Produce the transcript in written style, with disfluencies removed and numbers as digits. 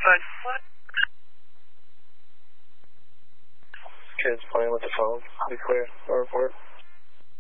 outside. Kids playing with the phone. Be clear. No report.